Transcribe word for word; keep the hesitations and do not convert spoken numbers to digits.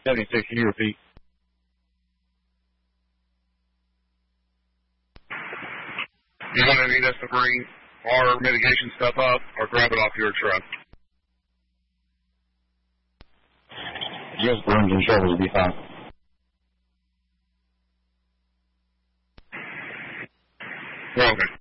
seventy-six, can you repeat? You're going to need us to bring our mitigation stuff up or grab it off your truck. Yes, brings and shovels will be fine. Well, okay.